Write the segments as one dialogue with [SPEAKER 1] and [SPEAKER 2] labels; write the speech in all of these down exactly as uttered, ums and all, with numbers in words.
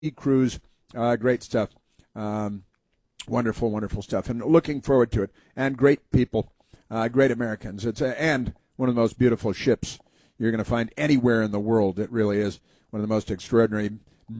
[SPEAKER 1] cruise. Uh, great stuff. Um, wonderful, wonderful stuff. And looking forward to it. And great people, uh, great Americans. It's a, and one of the most beautiful ships you're going to find anywhere in the world. It really is one of the most extraordinary,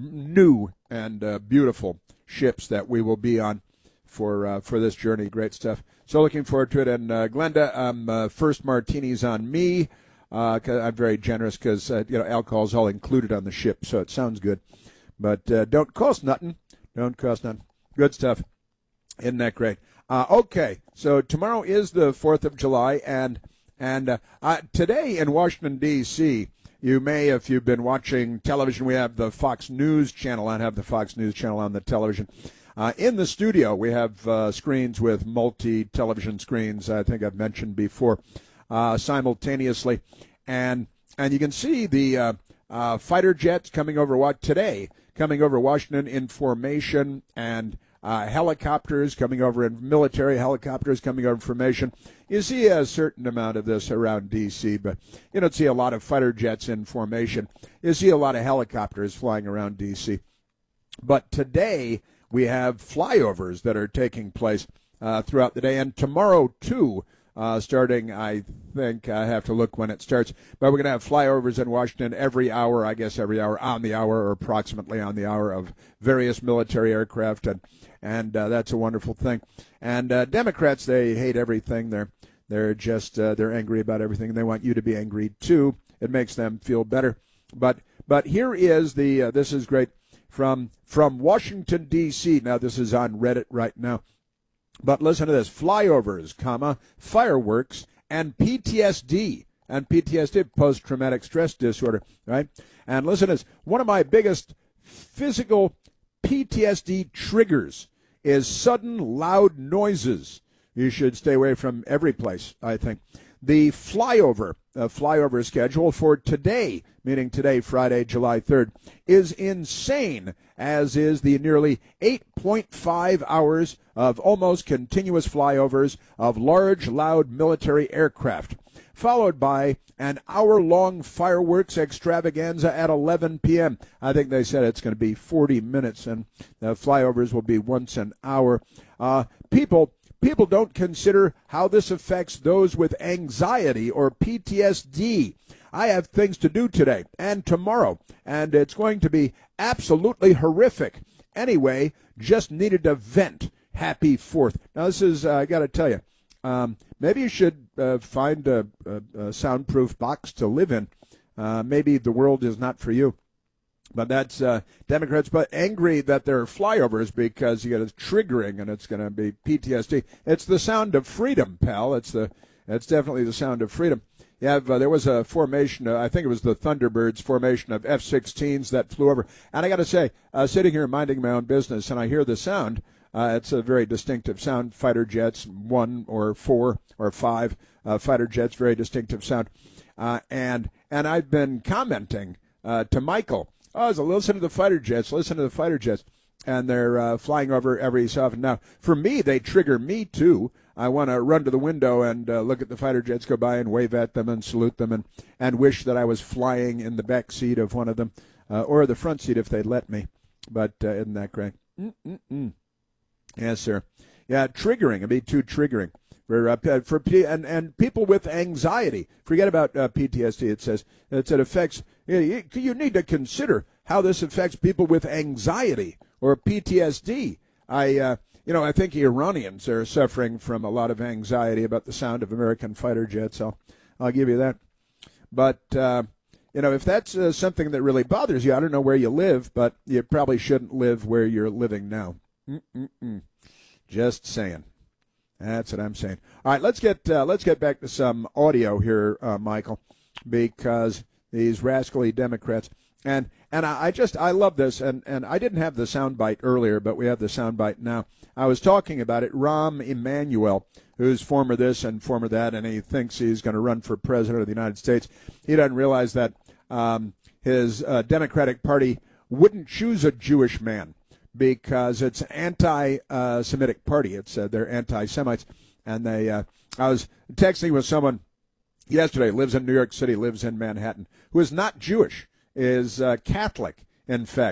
[SPEAKER 1] new, and uh, beautiful ships that we will be on for uh, for this journey. Great stuff. So looking forward to it. And uh, Glenda, um, uh, first martinis on me. Uh, i I'm very generous because uh, you know alcohol is all included on the ship, so it sounds good. But uh, don't cost nothing. Don't cost nothing. Good stuff. Isn't that great? Uh, okay, so tomorrow is the fourth of July, and and uh, uh, today in Washington, D C, you may, if you've been watching television, we have the Fox News channel on, have the Fox News channel on the television. Uh, in the studio, we have uh, screens with multi-television screens, I think I've mentioned before, uh, simultaneously. And and you can see the uh, uh, fighter jets coming over what today, coming over Washington in formation, and uh, helicopters coming over, in military helicopters coming over in formation. You see a certain amount of this around D C, but you don't see a lot of fighter jets in formation. You see a lot of helicopters flying around D C. But today we have flyovers that are taking place uh, throughout the day, and tomorrow too. Uh, starting, I think I have to look when it starts, but we're going to have flyovers in Washington every hour, I guess every hour, on the hour, or approximately on the hour, of various military aircraft, and and uh, that's a wonderful thing. And uh, Democrats, they hate everything. They're they're just uh, they're angry about everything, and they want you to be angry too. It makes them feel better. But but here is the uh, this is great from from Washington D C. Now this is on Reddit right now. But listen to this: flyovers, comma, fireworks, and P T S D. And P T S D, post-traumatic stress disorder, right? And listen to this: one of my biggest physical P T S D triggers is sudden loud noises. You should stay away from every place, I think. The flyover, uh, flyover schedule for today, meaning today, Friday, July third, is insane, as is the nearly eight point five hours of almost continuous flyovers of large, loud military aircraft, followed by an hour-long fireworks extravaganza at eleven p.m. I think they said it's going to be forty minutes, and the flyovers will be once an hour. Uh, people... People don't consider how this affects those with anxiety or P T S D. I have things to do today and tomorrow, and it's going to be absolutely horrific. Anyway, just needed to vent. Happy fourth. Now, this is, uh, I got to tell you, um, maybe you should uh, find a, a, a soundproof box to live in. Uh, maybe the world is not for you. But that's uh, Democrats, but angry that there are flyovers because you got it triggering, and it's going to be P T S D. It's the sound of freedom, pal. It's the it's definitely the sound of freedom. You have uh, there was a formation. Uh, I think it was the Thunderbirds formation of F sixteens that flew over. And I got to say, uh, sitting here minding my own business, and I hear the sound. Uh, it's a very distinctive sound. Fighter jets, one or four or five uh, fighter jets, very distinctive sound. Uh, and and I've been commenting uh, to Michael. Oh, so listen to the fighter jets, listen to the fighter jets. And they're uh, flying over every so often. Now, for me, they trigger me, too. I want to run to the window and uh, look at the fighter jets go by and wave at them and salute them and, and wish that I was flying in the back seat of one of them, uh, or the front seat if they'd let me. But uh, isn't that great? Mm-mm-mm. Yes, sir. Yeah, triggering. It'd be too triggering. For, uh, for and, and people with anxiety. Forget about uh, P T S D. It says it affects. You, you need to consider how this affects people with anxiety or P T S D. I, uh, you know, I think Iranians are suffering from a lot of anxiety about the sound of American fighter jets. I'll, I'll give you that. But uh, you know, if that's uh, something that really bothers you, I don't know where you live, but you probably shouldn't live where you're living now. Mm-mm-mm. Just saying. That's what I'm saying. All right, let's get uh, let's get back to some audio here, uh, Michael, because these rascally Democrats and and I, I just I love this, and, and I didn't have the soundbite earlier, but we have the soundbite now. I was talking about it. Rahm Emanuel, who's former this and former that, and he thinks he's going to run for president of the United States. He doesn't realize that um, his uh, Democratic Party wouldn't choose a Jewish man, because it's an anti-Semitic party. It's uh, they're anti-Semites, and they. Uh, I was texting with someone yesterday. Lives in New York City, lives in Manhattan, who is not Jewish, is uh, Catholic, in fact,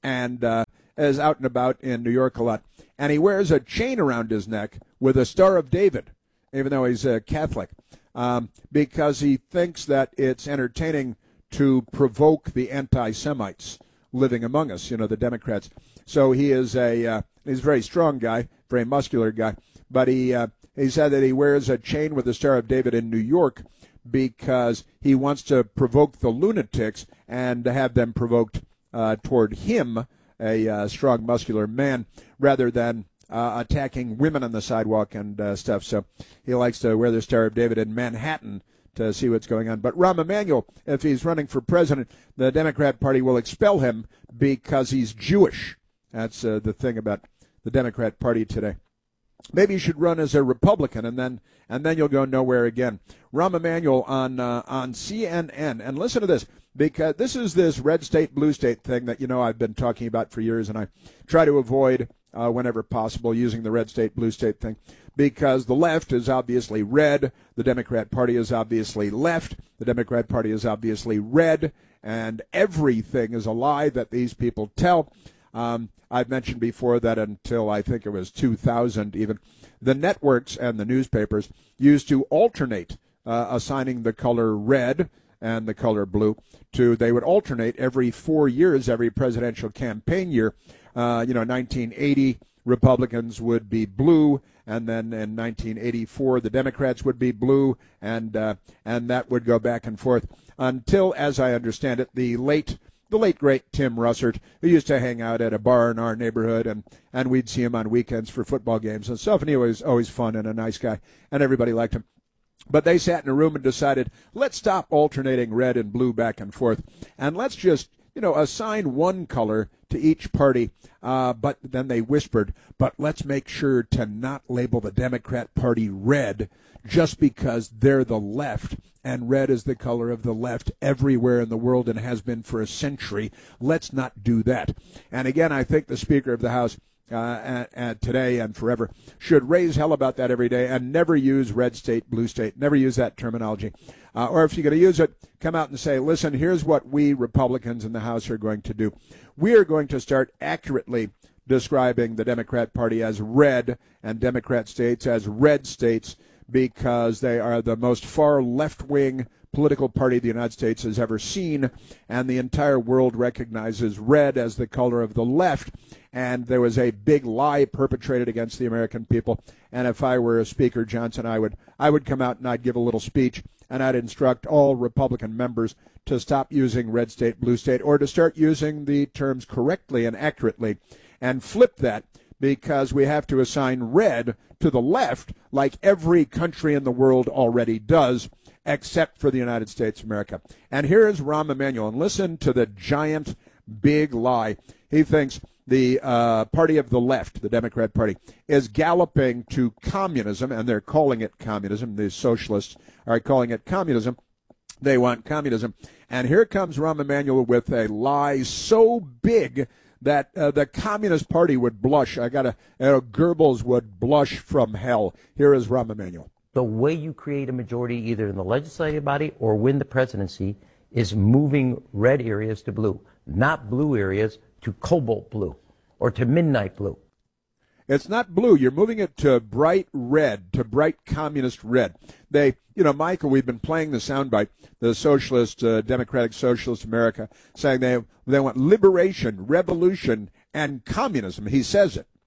[SPEAKER 1] and uh, is out and about in New York a lot. And he wears a chain around his neck with a Star of David, even though he's a Catholic, um, because he thinks that it's entertaining to provoke the anti-Semites living among us, you know, the Democrats. So he is a uh, he's a very strong guy, very muscular guy, but he uh, he said that he wears a chain with the Star of David in New York because he wants to provoke the lunatics and to have them provoked uh, toward him, a uh, strong, muscular man, rather than uh, attacking women on the sidewalk and uh, stuff. So he likes to wear the Star of David in Manhattan to see what's going on. But Rahm Emanuel, if he's running for president, the Democrat Party will expel him because he's Jewish. That's uh, the thing about the Democrat Party today. Maybe you should run as a Republican, and then and then you'll go nowhere again. Rahm Emanuel on uh, on C N N, and listen to this, because this is this red state, blue state thing that you know I've been talking about for years, and I try to avoid uh, whenever possible using the red state, blue state thing, because the left is obviously red, the Democrat Party is obviously left, the Democrat Party is obviously red, and everything is a lie that these people tell. Um, I've mentioned before that until I think it was two thousand even, the networks and the newspapers used to alternate uh, assigning the color red and the color blue to, they would alternate every four years, every presidential campaign year. Uh, you know, nineteen eighty, Republicans would be blue, and then in nineteen eighty-four, the Democrats would be blue, and uh, and that would go back and forth until, as I understand it, the late The late, great Tim Russert, who used to hang out at a bar in our neighborhood, and, and we'd see him on weekends for football games and stuff, and he was always fun and a nice guy, and everybody liked him. But they sat in a room and decided, let's stop alternating red and blue back and forth, and let's just, you know, assign one color to each party. Uh, but then they whispered, but let's make sure to not label the Democrat Party red just because they're the left, and red is the color of the left everywhere in the world and has been for a century. Let's not do that. And again, I think the Speaker of the House uh, and, and today and forever should raise hell about that every day and never use red state, blue state, never use that terminology. Uh, or if you're going to use it, come out and say, listen, here's what we Republicans in the House are going to do. We are going to start accurately describing the Democrat Party as red and Democrat states as red states, because they are the most far left-wing political party the United States has ever seen, and the entire world recognizes red as the color of the left. And there was a big lie perpetrated against the American people. And if I were Speaker Johnson, I would I would come out and I'd give a little speech, and I'd instruct all Republican members to stop using red state, blue state, or to start using the terms correctly and accurately, and flip that, because we have to assign red to the left like every country in the world already does, except for the United States of America. And here is Rahm Emanuel, and listen to the giant, big lie. He thinks the uh, party of the left, the Democrat Party, is galloping to communism, and they're calling it communism. The socialists are calling it communism. They want communism. And here comes Rahm Emanuel with a lie so big that uh, the Communist Party would blush. I got a, you know, Goebbels would blush from hell. Here is Rahm Emanuel.
[SPEAKER 2] The way you create a majority either in the legislative body or win the presidency is moving red areas to blue, not blue areas to cobalt blue or to midnight blue.
[SPEAKER 1] It's not blue. You're moving it to bright red, to bright communist red. They, you know, Michael, we've been playing the soundbite, the socialist, uh, Democratic Socialist America, saying they they want liberation, revolution, and communism. He says it.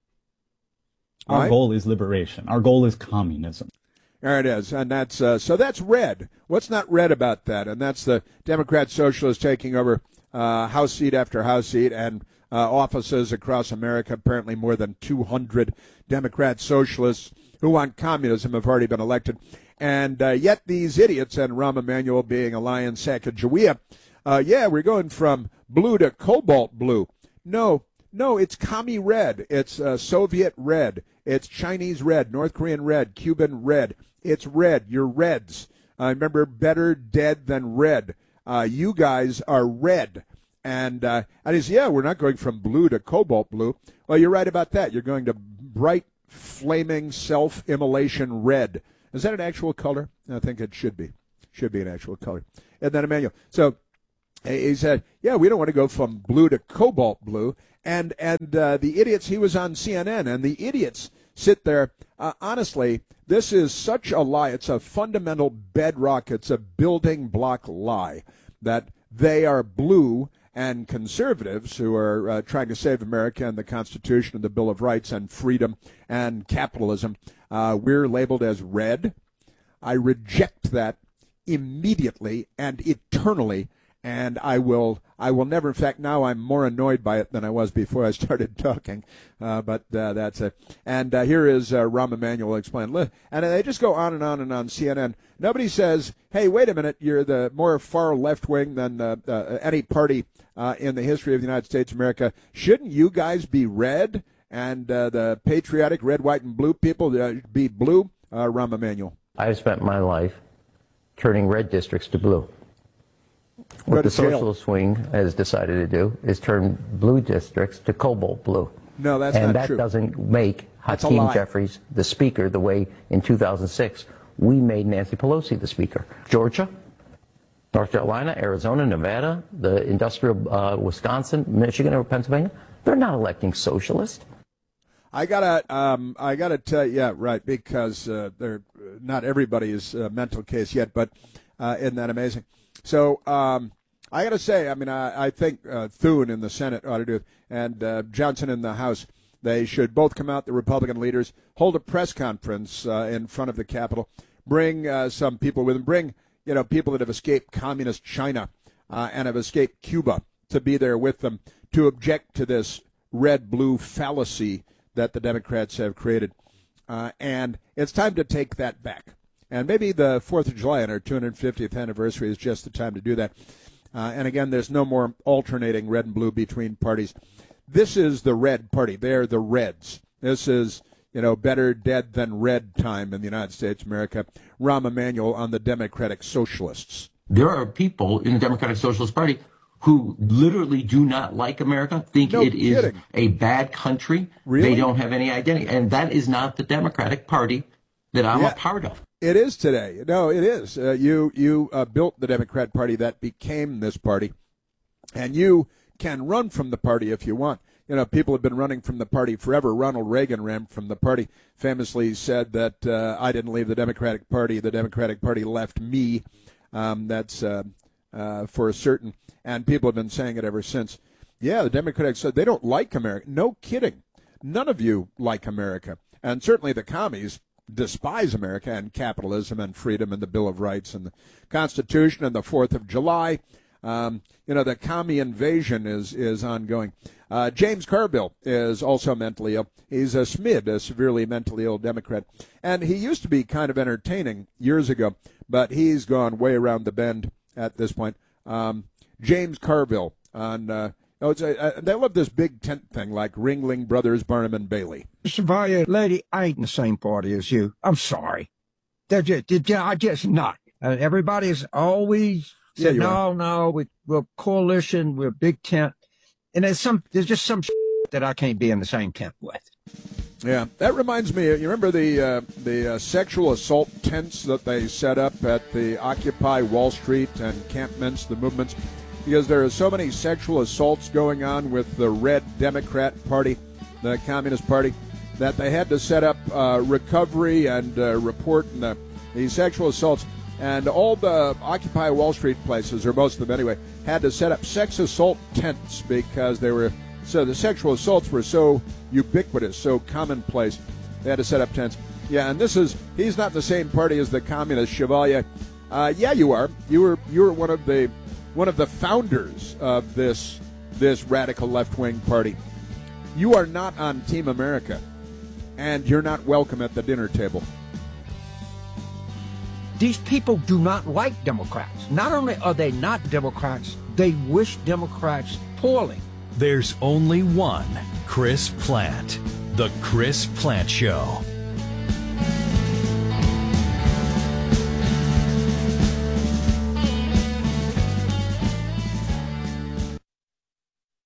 [SPEAKER 3] Our
[SPEAKER 1] right?
[SPEAKER 3] goal is liberation. Our goal is communism.
[SPEAKER 1] There it is, and that's uh, so that's red. What's not red about that? And that's the Democrat Socialists taking over uh, House seat after House seat and uh, offices across America. Apparently, more than two hundred Democrat Socialists who want communism have already been elected, and uh, yet these idiots, and Rahm Emanuel being a lion Sacagawea, uh, yeah, we're going from blue to cobalt blue. No, no, it's commie red. It's uh, Soviet red. It's Chinese red, North Korean red, Cuban red. It's red. You're reds. I uh, remember better dead than red. Uh, you guys are red. And, uh, and he said, yeah, we're not going from blue to cobalt blue. Well, you're right about that. You're going to bright, flaming, self-immolation red. Is that an actual color? I think it should be. Should be an actual color. And then Emmanuel. So He said, yeah, we don't want to go from blue to cobalt blue. And and uh, the idiots, he was on C N N, and the idiots sit there. Uh, honestly, this is such a lie. It's a fundamental bedrock. It's a building block lie that they are blue, and conservatives who are uh, trying to save America and the Constitution and the Bill of Rights and freedom and capitalism, uh, we're labeled as red. I reject that immediately and eternally. And I will, I will never. In fact, now I'm more annoyed by it than I was before I started talking. Uh, but uh, that's it. And uh, here is uh, Rahm Emanuel explain. And they just go on and on and on C N N. Nobody says, "Hey, wait a minute, you're the more far left wing than uh, uh, any party uh, in the history of the United States of America. Shouldn't you guys be red and uh, the patriotic red, white, and blue people uh, be blue?" Uh, Rahm Emanuel.
[SPEAKER 2] I've spent my life turning red districts to blue. What the socialist wing has decided to do is turn blue districts to cobalt blue.
[SPEAKER 1] No, that's
[SPEAKER 2] and
[SPEAKER 1] not
[SPEAKER 2] that
[SPEAKER 1] true.
[SPEAKER 2] doesn't make
[SPEAKER 1] That's a
[SPEAKER 2] Hakeem
[SPEAKER 1] lie.
[SPEAKER 2] Jeffries the speaker the way in two thousand six we made Nancy Pelosi the speaker. Georgia, North Carolina, Arizona, Nevada, the industrial uh, Wisconsin, Michigan, or Pennsylvania, they're not electing socialists.
[SPEAKER 1] I gotta, um, I gotta tell you, yeah, right, because uh, they're not everybody's uh, mental case yet, but uh, isn't that amazing? So um, I got to say, I mean, I, I think uh, Thune in the Senate ought to do it, and uh, Johnson in the House. They should both come out, the Republican leaders, hold a press conference uh, in front of the Capitol, bring uh, some people with them, bring, you know, people that have escaped communist China uh, and have escaped Cuba to be there with them to object to this red-blue fallacy that the Democrats have created. Uh, and it's time to take that back. And maybe the fourth of July and our two hundred fiftieth anniversary is just the time to do that. Uh, and again, there's no more alternating red and blue between parties. This is the red party. They're the Reds. This is, you know, better dead than red time in the United States of America. Rahm Emanuel on the Democratic Socialists.
[SPEAKER 4] There are people in the Democratic Socialist Party who literally do not like America, think
[SPEAKER 1] No
[SPEAKER 4] it is
[SPEAKER 1] kidding.
[SPEAKER 4] a bad country.
[SPEAKER 1] Really?
[SPEAKER 4] They don't have any identity. And that is not the Democratic Party that I'm
[SPEAKER 1] Yeah.
[SPEAKER 4] a part of.
[SPEAKER 1] It is today. No, it is. Uh, you you uh, built the Democrat Party that became this party, and you can run from the party if you want. You know, people have been running from the party forever. Ronald Reagan ran from the party, famously said that uh, I didn't leave the Democratic Party. The Democratic Party left me. Um, that's uh, uh, for certain. And people have been saying it ever since. Yeah, the Democrats said they don't like America. No kidding. None of you like America. And certainly the commies despise America and capitalism and freedom and the Bill of Rights and the Constitution and the fourth of July. Um, you know, the commie invasion is, is ongoing. Uh, James Carville is also mentally ill. He's a S M I D, a severely mentally ill Democrat. And he used to be kind of entertaining years ago, but he's gone way around the bend at this point. Um, James Carville on, uh, oh, it's a, uh, they love this big tent thing like Ringling Brothers, Barnum and Bailey.
[SPEAKER 5] Chevalier, lady, I ain't in the same party as you. I'm sorry. They're just, they're just, I just not. Uh, everybody's always
[SPEAKER 1] Yeah,
[SPEAKER 5] said,
[SPEAKER 1] you
[SPEAKER 5] no,
[SPEAKER 1] are.
[SPEAKER 5] no, we, we're a coalition, we're a big tent. And there's some, there's just some that I can't be in the same tent with.
[SPEAKER 1] Yeah, that reminds me. You remember the uh, the uh, sexual assault tents that they set up at the Occupy Wall Street encampments, the movements, because there are so many sexual assaults going on with the Red Democrat Party, the Communist Party, that they had to set up uh, recovery and uh, report and the, the sexual assaults. And all the Occupy Wall Street places, or most of them anyway, had to set up sex assault tents because they were so the sexual assaults were so ubiquitous, so commonplace. They had to set up tents. Yeah, and this is he's not the same party as the communist Chevalier. Uh, yeah, you are. You were you were one of the one of the founders of this this radical left wing party. You are not on Team America, and you're not welcome at the dinner table.
[SPEAKER 5] These people do not like Democrats. Not only are they not Democrats, they wish Democrats poorly.
[SPEAKER 6] There's only one Chris Plante. The Chris Plante Show.
[SPEAKER 7] Five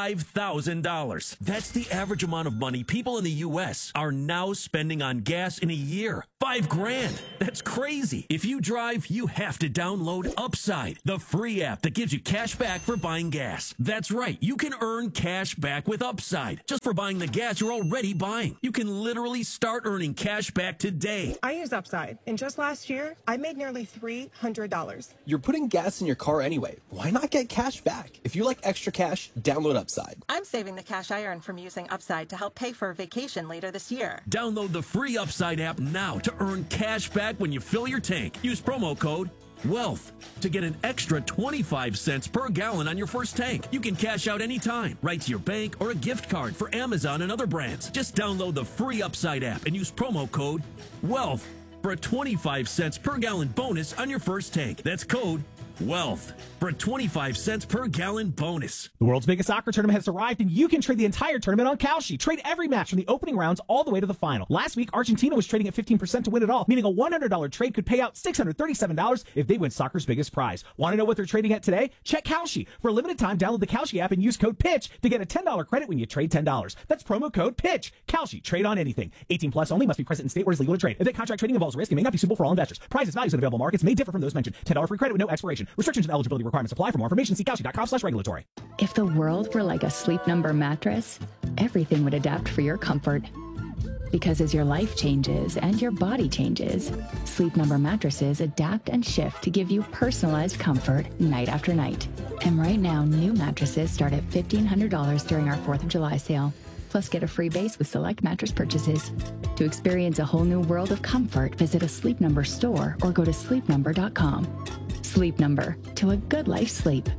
[SPEAKER 7] five thousand dollars. That's the average amount of money people in the U S are now spending on gas in a year. Five grand. That's crazy. If you drive, you have to download Upside, the free app that gives you cash back for buying gas. That's right. You can earn cash back with Upside just for buying the gas you're already buying. You can literally start earning cash back today.
[SPEAKER 8] I use Upside, and just last year, I made nearly three hundred dollars.
[SPEAKER 9] You're putting gas in your car anyway. Why not get cash back? If you like extra cash, download Upside.
[SPEAKER 10] I'm saving the cash I earn from using Upside to help pay for a vacation later this year.
[SPEAKER 7] Download the free Upside app now to earn cash back when you fill your tank. Use promo code WEALTH to get an extra twenty-five cents per gallon on your first tank. You can cash out anytime, right to your bank or a gift card for Amazon and other brands. Just download the free Upside app and use promo code WEALTH for a twenty-five cents per gallon bonus on your first tank. That's code WEALTH for a twenty-five cents per gallon bonus.
[SPEAKER 11] The world's biggest soccer tournament has arrived, and you can trade the entire tournament on Kalshi. Trade every match from the opening rounds all the way to the final. Last week, Argentina was trading at fifteen percent to win it all, meaning a one hundred dollars trade could pay out six hundred thirty-seven dollars if they win soccer's biggest prize. Want to know what they're trading at today? Check Kalshi. For a limited time, download the Kalshi app and use code PITCH to get a ten dollars credit when you trade ten dollars. That's promo code PITCH. Kalshi. Trade on anything. eighteen plus only. Must be present in state where it's legal to trade. If that contract trading involves risk, it may not be suitable for all investors. Prices, values, and available markets may differ from those mentioned. ten dollars free credit with no expiration. Restrictions and eligibility requirements apply. For more information, see Kalshi.com slash regulatory.
[SPEAKER 12] If the world were like a Sleep Number mattress, everything would adapt for your comfort. Because as your life changes and your body changes, Sleep Number mattresses adapt and shift to give you personalized comfort night after night. And right now, new mattresses start at fifteen hundred dollars during our fourth of July sale. Plus, get a free base with select mattress purchases. To experience a whole new world of comfort, visit a Sleep Number store or go to sleep number dot com. Sleep Number, to a good life sleep.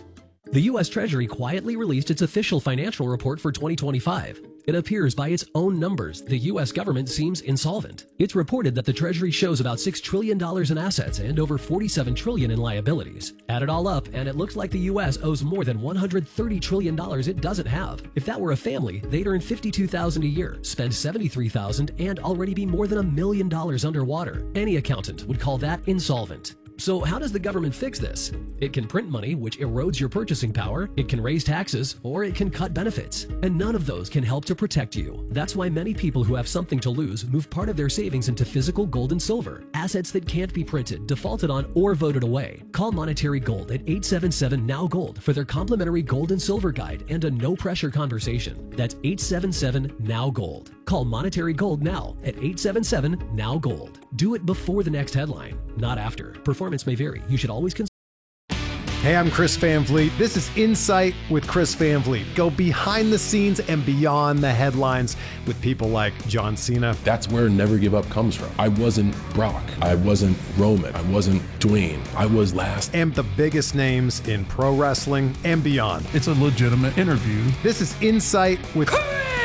[SPEAKER 13] The U S Treasury quietly released its official financial report for twenty twenty-five. It appears by its own numbers the U S government seems insolvent. It's reported that the Treasury shows about six trillion dollars in assets and over forty-seven trillion dollars in liabilities. Add it all up, and it looks like the U S owes more than one hundred thirty trillion dollars it doesn't have. If that were a family, they'd earn fifty-two thousand dollars a year, spend seventy-three thousand dollars, and already be more than a million dollars underwater. Any accountant would call that insolvent. So how does the government fix this? It can print money, which erodes your purchasing power, it can raise taxes, or it can cut benefits. And none of those can help to protect you. That's why many people who have something to lose move part of their savings into physical gold and silver, assets that can't be printed, defaulted on, or voted away. Call Monetary Gold at eight seven seven N O W Gold for their complimentary gold and silver guide and a no-pressure conversation. That's eight seven seven N O W Gold. Call Monetary Gold now at eight seven seven N O W Gold. Do it before the next headline, not after. Performance may vary. You should always consider.
[SPEAKER 14] Hey, I'm Chris Van Vliet. This is Insight with Chris Van Vliet. Go behind the scenes and beyond the headlines with people like John Cena.
[SPEAKER 15] That's where Never Give Up comes from. I wasn't Brock. I wasn't Roman. I wasn't Dwayne. I was last.
[SPEAKER 14] And the biggest names in pro wrestling and beyond.
[SPEAKER 16] It's a legitimate interview.
[SPEAKER 14] This is Insight with
[SPEAKER 17] Chris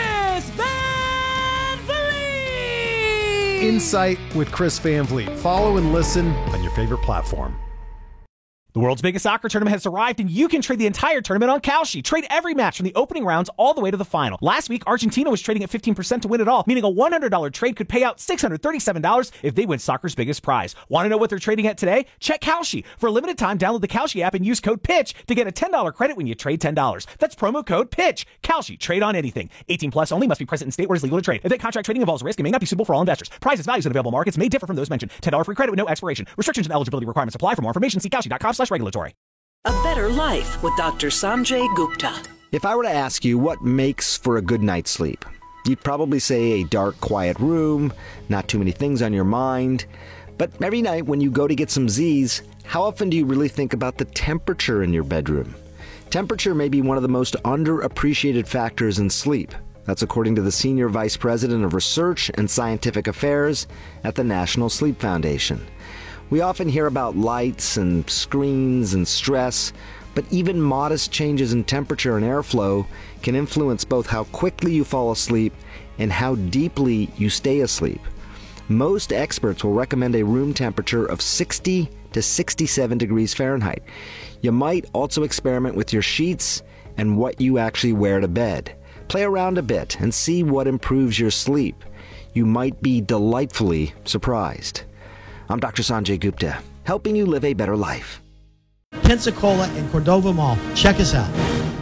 [SPEAKER 17] Van Vliet.
[SPEAKER 14] Insight with Chris Van Vliet. Follow and listen on your favorite platform.
[SPEAKER 11] The world's biggest soccer tournament has arrived, and you can trade the entire tournament on Kalshi. Trade every match from the opening rounds all the way to the final. Last week, Argentina was trading at fifteen percent to win it all, meaning a one hundred dollars trade could pay out six hundred thirty-seven dollars if they win soccer's biggest prize. Want to know what they're trading at today? Check Kalshi. For a limited time, download the Kalshi app and use code PITCH to get a ten dollars credit when you trade ten dollars. That's promo code PITCH. Kalshi. Trade on anything. eighteen plus only. Must be present in state where it's legal to trade. If that contract trading involves risk, it may not be suitable for all investors. Prices, values, and available markets may differ from those mentioned. ten dollars free credit with no expiration. Restrictions and eligibility requirements apply. For more information, see Kalshi.com slash regulatory.
[SPEAKER 18] A Better Life with Doctor Sanjay Gupta.
[SPEAKER 19] If I were to ask you what makes for a good night's sleep, you'd probably say a dark, quiet room, not too many things on your mind. But every night when you go to get some Z's, how often do you really think about the temperature in your bedroom? Temperature may be one of the most underappreciated factors in sleep. That's according to the Senior Vice President of Research and Scientific Affairs at the National Sleep Foundation. We often hear about lights and screens and stress, but even modest changes in temperature and airflow can influence both how quickly you fall asleep and how deeply you stay asleep. Most experts will recommend a room temperature of sixty to sixty-seven degrees Fahrenheit. You might also experiment with your sheets and what you actually wear to bed. Play around a bit and see what improves your sleep. You might be delightfully surprised. I'm Doctor Sanjay Gupta, helping you live a better life.
[SPEAKER 20] Pensacola and Cordova Mall. Check us out.